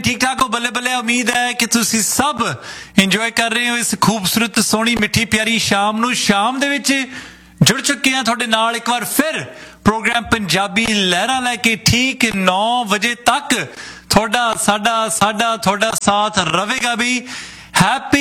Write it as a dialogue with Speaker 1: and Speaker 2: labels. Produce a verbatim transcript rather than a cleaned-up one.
Speaker 1: ठीक ठाक हो? बल्ले बल्ले। उम्मीद है कि तुसी सब इंजॉय कर रहे हो इस खूबसूरत सोहनी मिठी प्यारी शाम नूं। शाम दे विच जुड़ चुके हैं तुहाडे नाल एक बार फिर प्रोग्राम पंजाबी लहरां लैके ठीक नौ बजे तक थोड़ा साडा साडा थोड़ा साथ रहेगा भी। हैप्पी